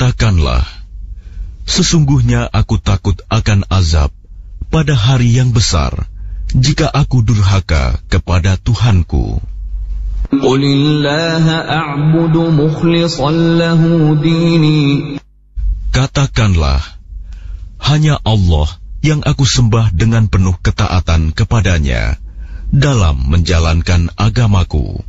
Katakanlah, sesungguhnya aku takut akan azab pada hari yang besar jika aku durhaka kepada Tuhanku. Katakanlah, hanya Allah yang aku sembah dengan penuh ketaatan kepadanya dalam menjalankan agamaku.